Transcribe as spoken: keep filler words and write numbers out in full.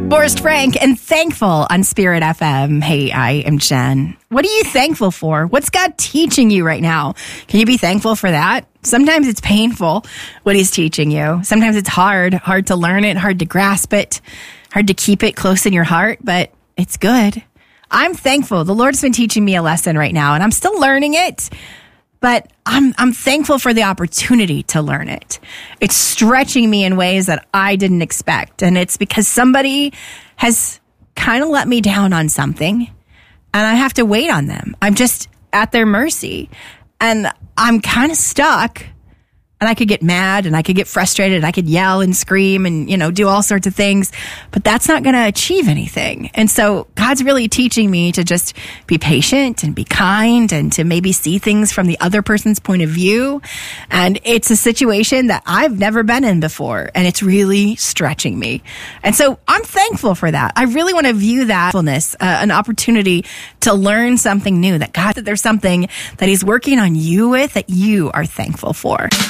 Forrest Frank and Thankful on Spirit F M. Hey, I am Jen. What are you thankful for? What's God teaching you right now? Can you be thankful for that? Sometimes it's painful what he's teaching you. Sometimes it's hard, hard to learn it, hard to grasp it, hard to keep it close in your heart, but it's good. I'm thankful. The Lord's been teaching me a lesson right now, and I'm still learning it. But I'm I'm thankful for the opportunity to learn it. It's stretching me in ways that I didn't expect. And it's because somebody has kind of let me down on something, and I have to wait on them. I'm just at their mercy. And I'm kind of stuck. And I could get mad and I could get frustrated and I could yell and scream and, you know, do all sorts of things. But that's not going to achieve anything. And so God's really teaching me to just be patient and be kind and to maybe see things from the other person's point of view. And it's a situation that I've never been in before. And it's really stretching me. And so I'm thankful for that. I really want to view that fullness, uh, an opportunity to learn something new, that God, that there's something that he's working on you with that you are thankful for.